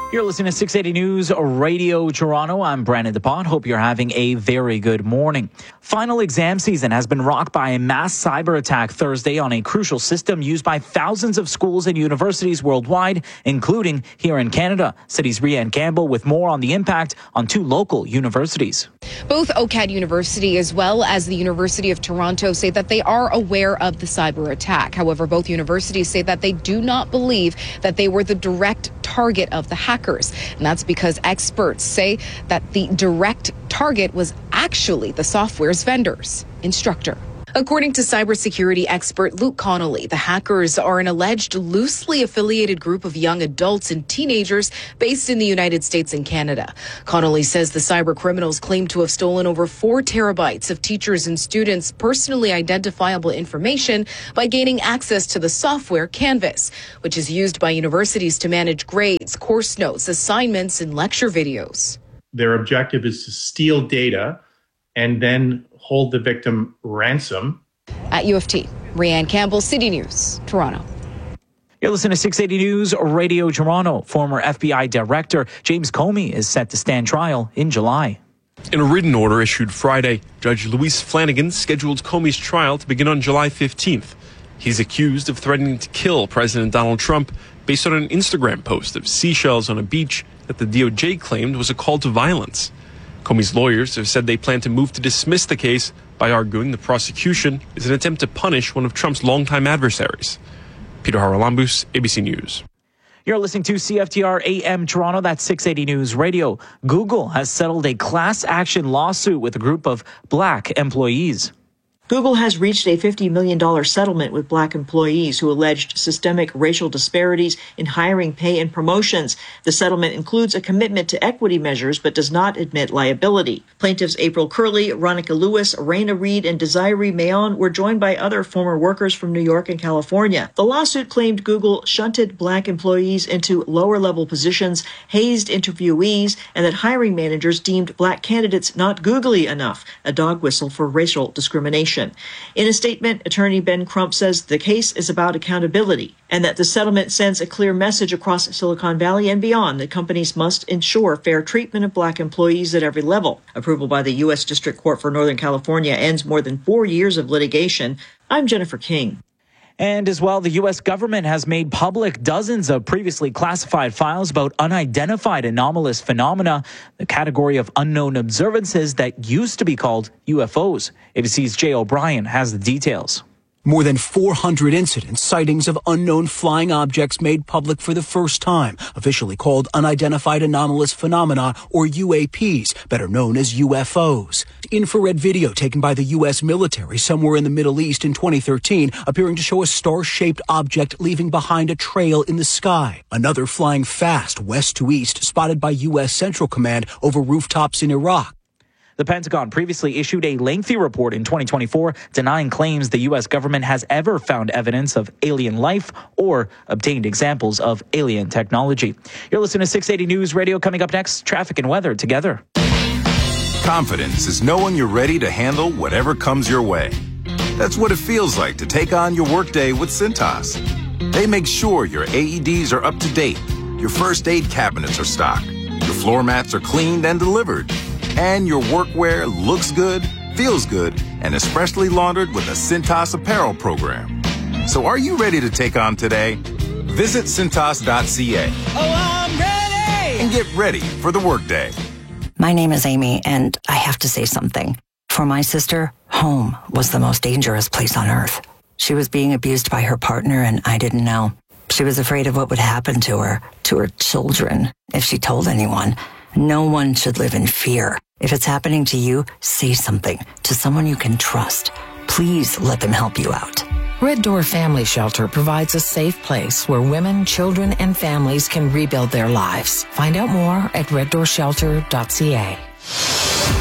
You're listening to 680 News Radio Toronto. I'm Brandon DePont. Hope you're having a very good morning. Final exam season has been rocked by a mass cyber attack Thursday on a crucial system used by thousands of schools and universities worldwide, including here in Canada. City's Rianne Campbell with more on the impact on two local universities. Both OCAD University as well as the University of Toronto say that they are aware of the cyber attack. However, both universities say that they do not believe that they were the direct target of the hackers. And that's because experts say that the direct target was actually the software's vendor's instructor. According to cybersecurity expert Luke Connolly, the hackers are an alleged loosely affiliated group of young adults and teenagers based in the United States and Canada. Connolly says the cyber criminals claim to have stolen over 4 terabytes of teachers' and students' personally identifiable information by gaining access to the software Canvas, which is used by universities to manage grades, course notes, assignments, and lecture videos. Their objective is to steal data and then hold the victim ransom. At U of T, Rianne Campbell, City News, Toronto. You're listening to 680 News Radio Toronto. Former FBI Director James Comey is set to stand trial in July. In a written order issued Friday, Judge Louise Flanagan scheduled Comey's trial to begin on July 15th. He's accused of threatening to kill President Donald Trump based on an Instagram post of seashells on a beach that the DOJ claimed was a call to violence. Comey's lawyers have said they plan to move to dismiss the case by arguing the prosecution is an attempt to punish one of Trump's longtime adversaries. Peter Haralambous, ABC News. You're listening to CFTR AM Toronto. That's 680 News Radio. Google has settled a class action lawsuit with a group of Black employees. Google has reached a $50 million settlement with Black employees who alleged systemic racial disparities in hiring, pay, and promotions. The settlement includes a commitment to equity measures but does not admit liability. Plaintiffs April Curley, Ronica Lewis, Raina Reed, and Desiree Mayon were joined by other former workers from New York and California. The lawsuit claimed Google shunted Black employees into lower-level positions, hazed interviewees, and that hiring managers deemed Black candidates not googly enough, a dog whistle for racial discrimination. In a statement, attorney Ben Crump says the case is about accountability and that the settlement sends a clear message across Silicon Valley and beyond that companies must ensure fair treatment of Black employees at every level. Approval by the U.S. District Court for Northern California ends more than 4 years of litigation. I'm Jennifer King. And as well, the U.S. government has made public dozens of previously classified files about unidentified anomalous phenomena, the category of unknown observances that used to be called UFOs. ABC's Jay O'Brien has the details. More than 400 incidents, sightings of unknown flying objects made public for the first time, officially called unidentified anomalous phenomena, or UAPs, better known as UFOs. Infrared video taken by the U.S. military somewhere in the Middle East in 2013, appearing to show a star-shaped object leaving behind a trail in the sky. Another flying fast west to east, spotted by U.S. Central Command over rooftops in Iraq. The Pentagon previously issued a lengthy report in 2024 denying claims the U.S. government has ever found evidence of alien life or obtained examples of alien technology. You're listening to 680 News Radio. Coming up next, traffic and weather together. Confidence is knowing you're ready to handle whatever comes your way. That's what it feels like to take on your workday with Cintas. They make sure your AEDs are up to date, your first aid cabinets are stocked, your floor mats are cleaned and delivered, and your workwear looks good, feels good, and is freshly laundered with a Cintas apparel program. So are you ready to take on today? Visit Cintas.ca. Oh, I'm ready! And get ready for the workday. My name is Amy, and I have to say something. For my sister, home was the most dangerous place on earth. She was being abused by her partner, and I didn't know. She was afraid of what would happen to her children, if she told anyone. No one should live in fear. If it's happening to you, say something to someone you can trust. Please let them help you out. Red Door Family Shelter provides a safe place where women, children, and families can rebuild their lives. Find out more at reddoorshelter.ca.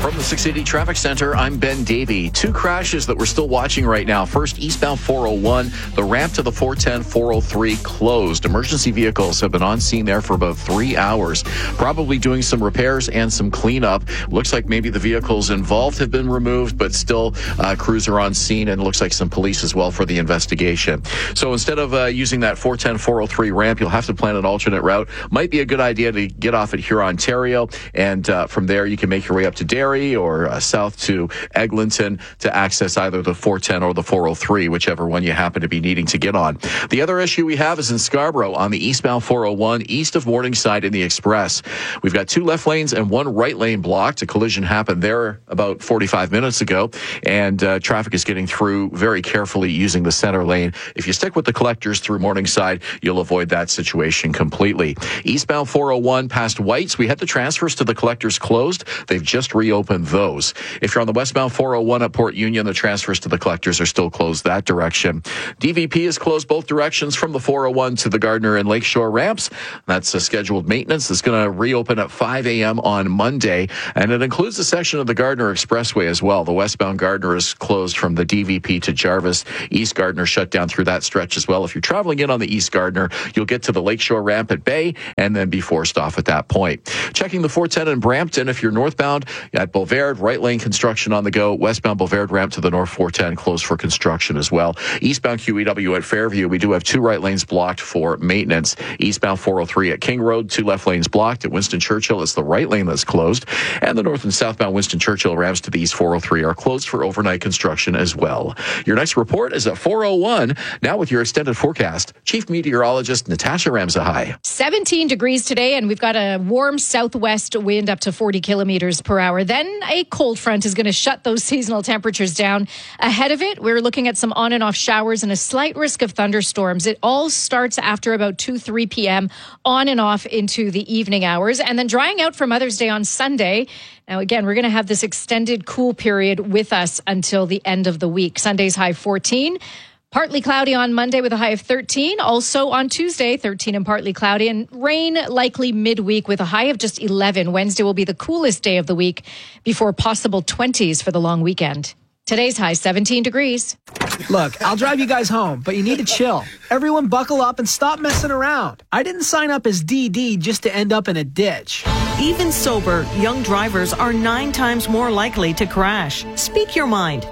From the 680 Traffic Center, I'm Ben Davey. 2 crashes that we're still watching right now. First, eastbound 401, the ramp to the 410, 403 closed. Emergency vehicles have been on scene there for about 3 hours, probably doing some repairs and some cleanup. Looks like maybe the vehicles involved have been removed, but still crews are on scene, and looks like some police as well for the investigation. So instead of using that 410, 403 ramp, you'll have to plan an alternate route. Might be a good idea to get off at Huron-Ontario, and from there you can make your way up to Derry or south to Eglinton to access either the 410 or the 403, whichever one you happen to be needing to get on. The other issue we have is in Scarborough on the eastbound 401, east of Morningside in the Express. We've got 2 left lanes and 1 right lane blocked. A collision happened there about 45 minutes ago, and traffic is getting through very carefully using the center lane. If you stick with the collectors through Morningside, you'll avoid that situation completely. Eastbound 401 past Whites, we had the transfers to the collectors closed. They've just reopened those. If you're on the westbound 401 at Port Union, the transfers to the collectors are still closed that direction. DVP is closed both directions from the 401 to the Gardner and Lakeshore ramps. That's a scheduled maintenance that's going to reopen at 5 a.m. on Monday, and it includes a section of the Gardner Expressway as well. The westbound Gardner is closed from the DVP to Jarvis. East Gardner shut down through that stretch as well. If you're traveling in on the East Gardner, you'll get to the Lakeshore ramp at Bay and then be forced off at that point. Checking the 410 in Brampton, if you're northbound at Boulevard, right lane construction on the go. Westbound Boulevard ramp to the North 410 closed for construction as well. Eastbound QEW at Fairview, we do have 2 right lanes blocked for maintenance. Eastbound 403 at King Road, 2 left lanes blocked. At Winston Churchill, it's the right lane that's closed. And the north and southbound Winston Churchill ramps to the East 403 are closed for overnight construction as well. Your next report is at 4:01. Now with your extended forecast, Chief Meteorologist Natasha Ramsahai. 17 degrees today, and we've got a warm southwest wind up to 40 kilometers per hour. Then a cold front is going to shut those seasonal temperatures down. Ahead of it, we're looking at some on and off showers and a slight risk of thunderstorms. It all starts after about 2-3 p.m. on and off into the evening hours, and then drying out for Mother's Day on Sunday. Now, again, we're going to have this extended cool period with us until the end of the week. Sunday's high 14. Partly cloudy on Monday with a high of 13. Also on Tuesday, 13 and partly cloudy. And rain likely midweek with a high of just 11. Wednesday will be the coolest day of the week before possible 20s for the long weekend. Today's high 17 degrees. Look, I'll drive you guys home, but you need to chill. Everyone buckle up and stop messing around. I didn't sign up as DD just to end up in a ditch. Even sober, young drivers are 9 times more likely to crash. Speak your mind.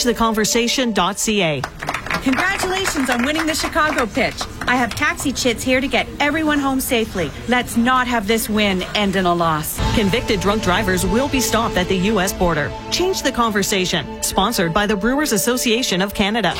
ChangeTheConversation.ca. Congratulations on winning the Chicago pitch. I have taxi chits here to get everyone home safely. Let's not have this win end in a loss. Convicted drunk drivers will be stopped at the U.S. border. Change the Conversation. Sponsored by the Brewers Association of Canada.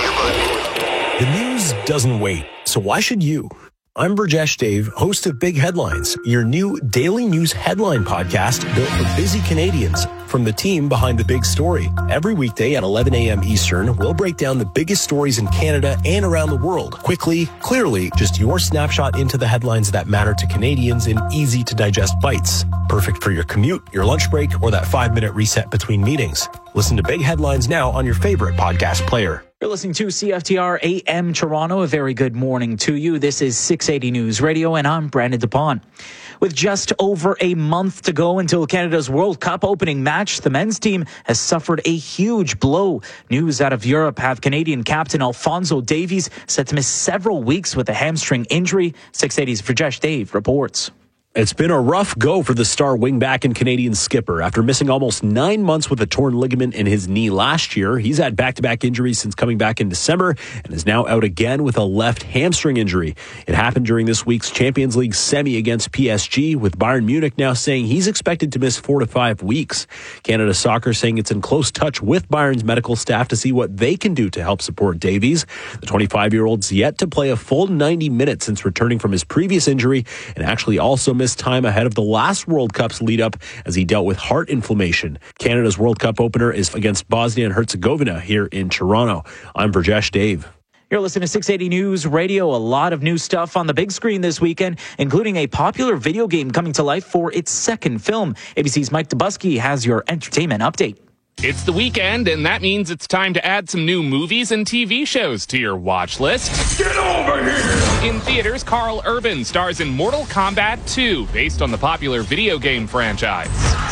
The news doesn't wait, so why should you? I'm Burjesh Dave, host of Big Headlines, your new daily news headline podcast built for busy Canadians from the team behind the big story. Every weekday at 11 a.m. Eastern, we'll break down the biggest stories in Canada and around the world. Quickly, clearly, just your snapshot into the headlines that matter to Canadians in easy-to-digest bites. Perfect for your commute, your lunch break, or that 5-minute reset between meetings. Listen to Big Headlines now on your favorite podcast player. You're listening to CFTR AM Toronto. A very good morning to you. This is 680 News Radio, and I'm Brandon DuPont. With just over a month to go until Canada's World Cup opening match, the men's team has suffered a huge blow. News out of Europe have Canadian captain Alphonso Davies set to miss several weeks with a hamstring injury. 680's Burjesh Dave reports. It's been a rough go for the star wingback and Canadian skipper. After missing almost 9 months with a torn ligament in his knee last year, he's had back-to-back injuries since coming back in December and is now out again with a left hamstring injury. It happened during this week's Champions League semi against PSG, with Bayern Munich now saying he's expected to miss 4 to 5 weeks. Canada Soccer saying it's in close touch with Bayern's medical staff to see what they can do to help support Davies. The 25-year-old's yet to play a full 90 minutes since returning from his previous injury, and actually also missed time ahead of the last World Cup's lead up as he dealt with heart inflammation. Canada's World Cup opener is against Bosnia and Herzegovina here in Toronto. I'm Burjesh Dave. You're listening to 680 News Radio. A lot of new stuff on the big screen this weekend, including a popular video game coming to life for its second film. ABC's Mike Dubusky has your entertainment update. It's the weekend, and that means it's time to add some new movies and TV shows to your watch list. Get over here! In theaters, Carl Urban stars in Mortal Kombat 2, based on the popular video game franchise.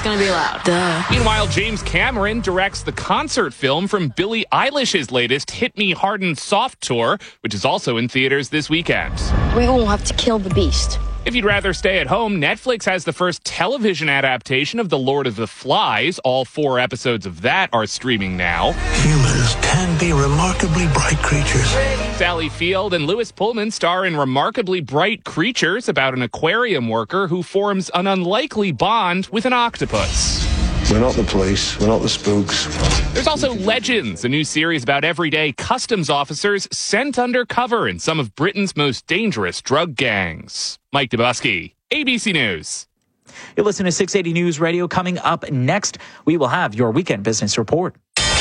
going to be loud. Duh. Meanwhile, James Cameron directs the concert film from Billie Eilish's latest Hit Me Hard and Soft tour, which is also in theaters this weekend. We won't have to kill the beast. If you'd rather stay at home, Netflix has the first television adaptation of The Lord of the Flies. All 4 episodes of that are streaming now. Humans can be remarkably bright creatures. Sally Field and Louis Pullman star in Remarkably Bright Creatures about an aquarium worker who forms an unlikely bond with an octopus. We're not the police. We're not the spooks. There's also Legends, a new series about everyday customs officers sent undercover in some of Britain's most dangerous drug gangs. Mike Dubusky, ABC News. You listen to 680 News Radio. Coming up next, we will have your weekend business report.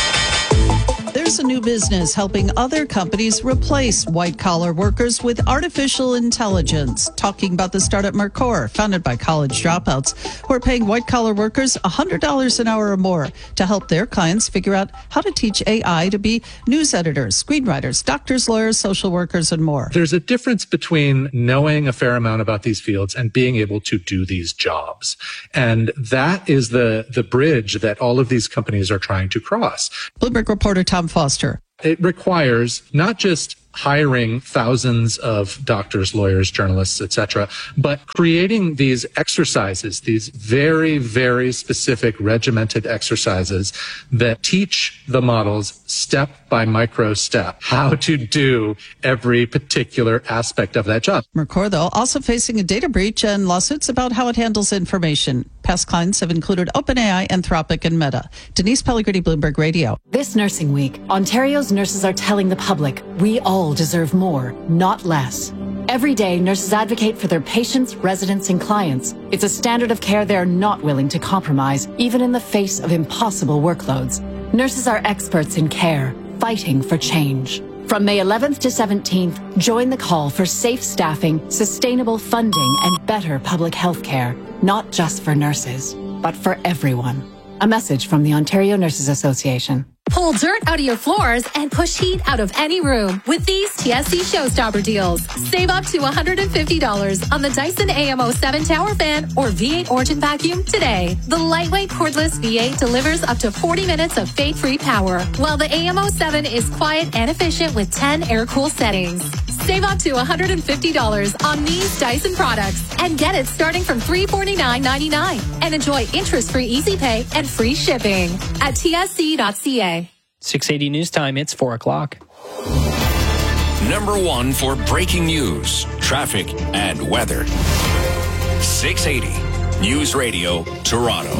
There's a new business helping other companies replace white-collar workers with artificial intelligence. Talking about the startup Mercor, founded by college dropouts, who are paying white-collar workers $100 an hour or more to help their clients figure out how to teach AI to be news editors, screenwriters, doctors, lawyers, social workers, and more. There's a difference between knowing a fair amount about these fields and being able to do these jobs. And that is the bridge that all of these companies are trying to cross. Bloomberg reporter Tom Foster. It requires not just hiring thousands of doctors, lawyers, journalists, etc., but creating these exercises, these very, very specific regimented exercises that teach the models step by micro step how to do every particular aspect of that job. Mercor, though, also facing a data breach and lawsuits about how it handles information. Past clients have included OpenAI, Anthropic, and Meta. Denise Pellegrini, Bloomberg Radio. This nursing week, Ontario's nurses are telling the public we all deserve more, not less. Every day, nurses advocate for their patients, residents, and clients. It's a standard of care they're not willing to compromise, even in the face of impossible workloads. Nurses are experts in care, fighting for change. From May 11th to 17th, join the call for safe staffing, sustainable funding, and better public health care. Not just for nurses, but for everyone. A message from the Ontario Nurses Association. Pull dirt out of your floors and push heat out of any room with these TSC Showstopper deals. Save up to $150 on the Dyson AM07 Tower Fan or V8 Origin Vacuum today. The lightweight cordless V8 delivers up to 40 minutes of fade-free power, while the AM07 is quiet and efficient with 10 air-cool settings. Save up to $150 on these Dyson products and get it starting from $349.99 and enjoy interest-free easy pay and free shipping at tsc.ca. 680 News Time, it's 4 o'clock. Number 1 for breaking news, traffic, and weather. 680 News Radio, Toronto.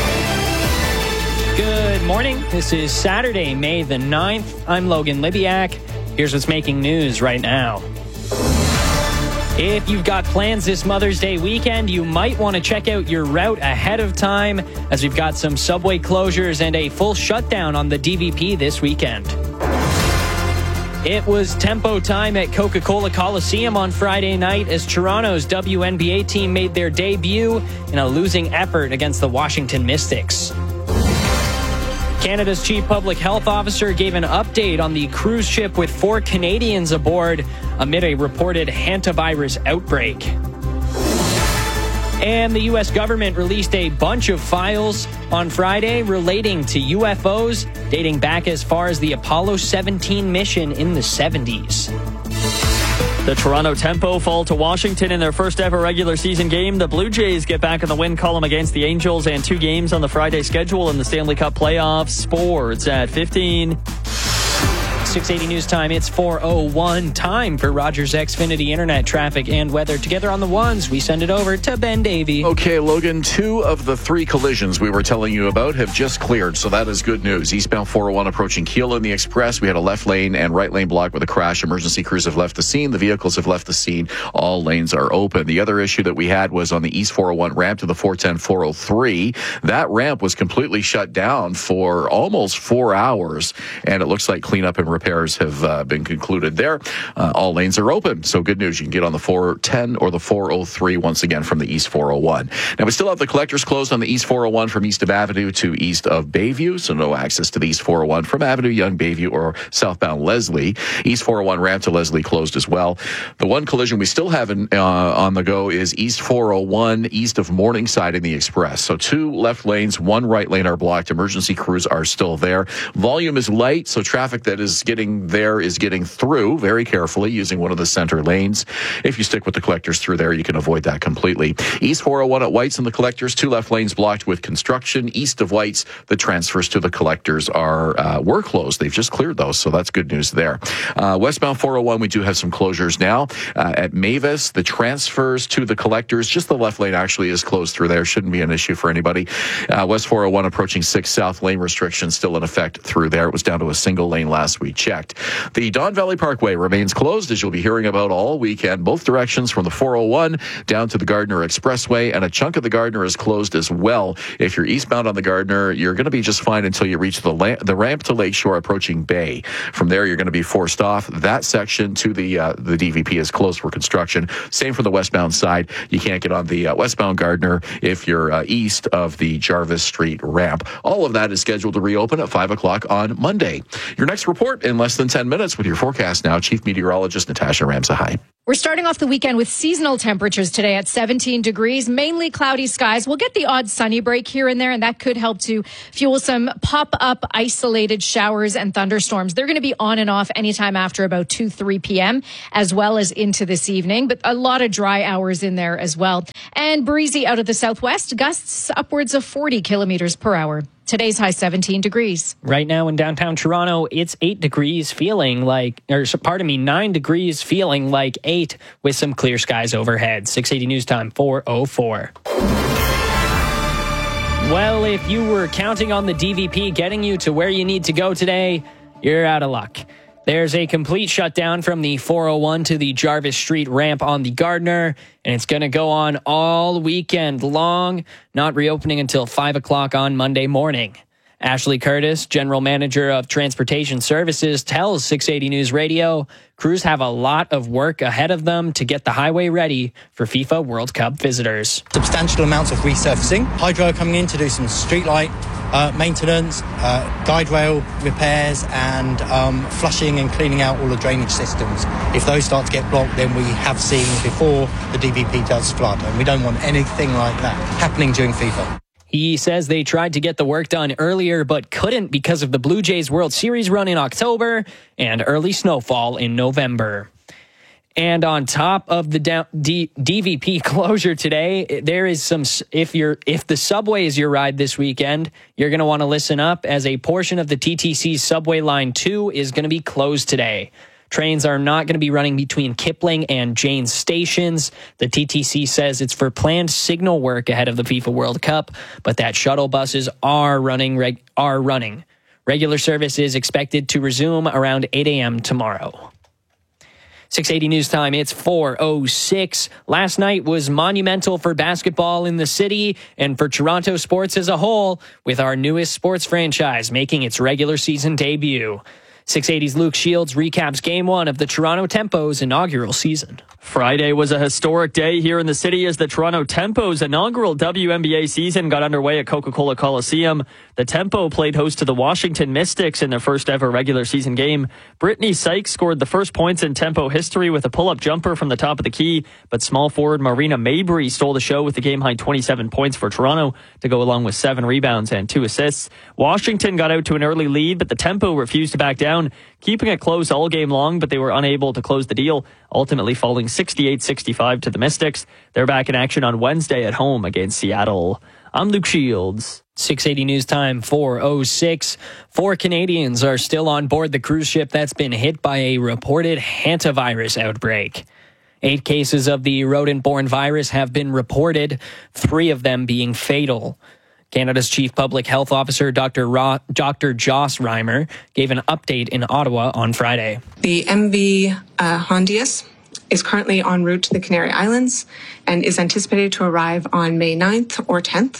Good morning. This is Saturday, May the 9th. I'm Logan Libiak. Here's what's making news right now. If you've got plans this Mother's Day weekend, you might want to check out your route ahead of time, as we've got some subway closures and a full shutdown on the DVP this weekend. It was tempo time at Coca-Cola Coliseum on Friday night as Toronto's WNBA team made their debut in a losing effort against the Washington Mystics. Canada's chief public health officer gave an update on the cruise ship with 4 Canadians aboard amid a reported hantavirus outbreak. And the U.S. government released a bunch of files on Friday relating to UFOs dating back as far as the Apollo 17 mission in the 70s. The Toronto Tempo fall to Washington in their first ever regular season game. The Blue Jays get back in the win column against the Angels, and 2 games on the Friday schedule in the Stanley Cup playoffs. Sports at 15. 680 News Time, it's 4:01. Time for Rogers Xfinity Internet traffic and weather. Together on the ones, we send it over to Ben Davey. Okay, Logan, 2 of the 3 collisions we were telling you about have just cleared, so that is good news. Eastbound 401 approaching Keele in the Express. We had a left lane and right lane blocked with a crash. Emergency crews have left the scene. The vehicles have left the scene. All lanes are open. The other issue that we had was on the East 401 ramp to the 410-403. That ramp was completely shut down for almost 4 hours, and it looks like cleanup and repair repairs have been concluded there. All lanes are open, so good news. You can get on the 410 or the 403 once again from the East 401. Now, we still have the collectors closed on the East 401 from east of Avenue to east of Bayview, so no access to the East 401 from Avenue, Young, Bayview, or southbound Leslie. East 401 ramp to Leslie closed as well. The one collision we still have on the go is East 401 east of Morningside in the Express. So 2 left lanes, 1 right lane are blocked. Emergency crews are still there. Volume is light, so traffic that is getting there is getting through very carefully using one of the center lanes. If you stick with the collectors through there, you can avoid that completely. East 401 at White's and the collectors, 2 left lanes blocked with construction. East of White's, the transfers to the collectors were closed. They've just cleared those, so that's good news there. Westbound 401, we do have some closures now. At Mavis, the transfers to the collectors, just the left lane actually is closed through there. Shouldn't be an issue for anybody. West 401 approaching 6 south, lane restrictions still in effect through there. It was down to a single lane last we checked. The Don Valley Parkway remains closed, as you'll be hearing about all weekend. Both directions from the 401 down to the Gardiner Expressway, and a chunk of the Gardiner is closed as well. If you're eastbound on the Gardiner, you're going to be just fine until you reach the ramp to Lakeshore approaching Bay. From there, you're going to be forced off. That section to the DVP is closed for construction. Same for the westbound side. You can't get on the westbound Gardiner if you're east of the Jarvis Street ramp. All of that is scheduled to reopen at 5 o'clock on Monday. Your next report in less than 10 minutes with your forecast now. Chief Meteorologist Natasha Ramsahai. We're starting off the weekend with seasonal temperatures today at 17 degrees, mainly cloudy skies. We'll get the odd sunny break here and there, and that could help to fuel some pop-up isolated showers and thunderstorms. They're going to be on and off anytime after about 3 p.m., as well as into this evening, but a lot of dry hours in there as well. And breezy out of the southwest, gusts upwards of 40 kilometers per hour. Today's high 17 degrees. Right now in downtown Toronto, it's 8 degrees feeling like, 9 degrees feeling like 8 with some clear skies overhead. 680 News Time, 4:04. Well, if you were counting on the DVP getting you to where you need to go today, you're out of luck. There's a complete shutdown from the 401 to the Jarvis Street ramp on the Gardiner, and it's going to go on all weekend long, not reopening until 5 o'clock on Monday morning. Ashley Curtis, General Manager of Transportation Services, tells 680 News Radio crews have a lot of work ahead of them to get the highway ready for FIFA World Cup visitors. Substantial amounts of resurfacing. Hydro are coming in to do some streetlight maintenance, guide rail repairs, and flushing and cleaning out all the drainage systems. If those start to get blocked, then we have seen before the DVP does flood, and we don't want anything like that happening during FIFA. He says they tried to get the work done earlier, but couldn't because of the Blue Jays World Series run in October and early snowfall in November. And on top of the DVP closure today, there is some, if the subway is your ride this weekend, you're going to want to listen up, as a portion of the TTC subway line 2 is going to be closed today. Trains are not going to be running between Kipling and Janes stations. The TTC says it's for planned signal work ahead of the FIFA World Cup, but that shuttle buses are running. Regular service is expected to resume around 8 a.m. tomorrow. 680 News Time, it's 4:06. Last night was monumental for basketball in the city and for Toronto sports as a whole, with our newest sports franchise making its regular season debut. 680's Luke Shields recaps Game 1 of the Toronto Tempo's inaugural season. Friday was a historic day here in the city as the Toronto Tempo's inaugural WNBA season got underway at Coca-Cola Coliseum. The Tempo played host to the Washington Mystics in their first ever regular season game. Brittany Sykes scored the first points in Tempo history with a pull-up jumper from the top of the key, but small forward Marina Mabry stole the show with the game-high 27 points for Toronto to go along with 7 rebounds and 2 assists. Washington got out to an early lead, but the Tempo refused to back down, keeping it close all game long, but they were unable to close the deal, ultimately falling 68-65 to the Mystics. They're back in action on Wednesday at home against Seattle. I'm Luke Shields. 680 News Time, 4:06. 4 Canadians are still on board the cruise ship that's been hit by a reported hantavirus outbreak. 8 cases of the rodent-borne virus have been reported, 3 of them being fatal. Canada's Chief Public Health Officer, Dr. Joss Reimer, gave an update in Ottawa on Friday. The MV Hondius is currently en route to the Canary Islands and is anticipated to arrive on May 9th or 10th.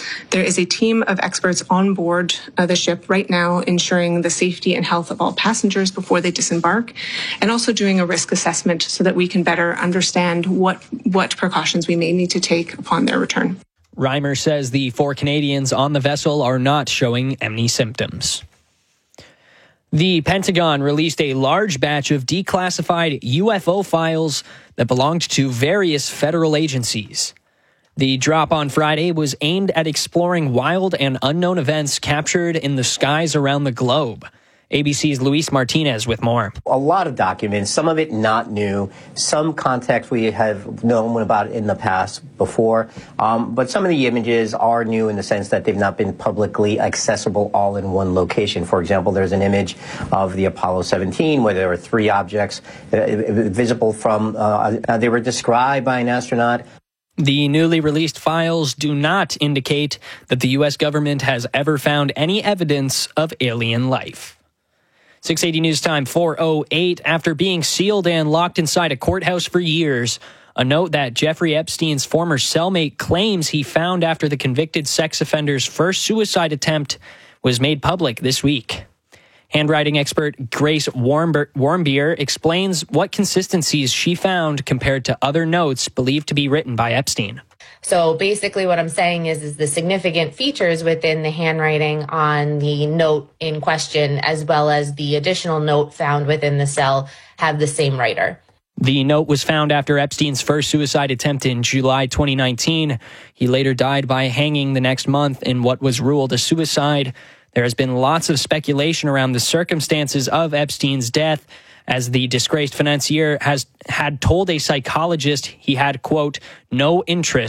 There is a team of experts on board the ship right now ensuring the safety and health of all passengers before they disembark, and also doing a risk assessment so that we can better understand what precautions we may need to take upon their return. Reimer says the 4 Canadians on the vessel are not showing any symptoms. The Pentagon released a large batch of declassified UFO files that belonged to various federal agencies. The drop on Friday was aimed at exploring wild and unknown events captured in the skies around the globe. ABC's Luis Martinez with more. A lot of documents, some of it not new, some context we have known about in the past before, but some of the images are new in the sense that they've not been publicly accessible all in one location. For example, there's an image of the Apollo 17 where there were 3 objects visible from, they were described by an astronaut. The newly released files do not indicate that the U.S. government has ever found any evidence of alien life. 680 News Time 4:08. After being sealed and locked inside a courthouse for years, a note that Jeffrey Epstein's former cellmate claims he found after the convicted sex offender's first suicide attempt was made public this week. Handwriting expert Grace Warmbier explains what consistencies she found compared to other notes believed to be written by Epstein. So basically what I'm saying is the significant features within the handwriting on the note in question, as well as the additional note found within the cell, have the same writer. The note was found after Epstein's first suicide attempt in July 2019. He later died by hanging the next month in what was ruled a suicide. There has been lots of speculation around the circumstances of Epstein's death, as the disgraced financier had told a psychologist he had, quote, no interest